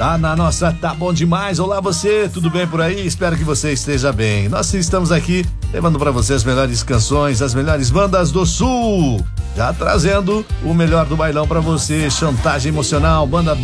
Tá na nossa Tá Bom Demais. Olá você, tudo bem por aí? Espero que você esteja bem. Nós estamos aqui levando para você as melhores canções, as melhores bandas do Sul. Já trazendo o melhor do bailão para você. Chantagem Emocional, banda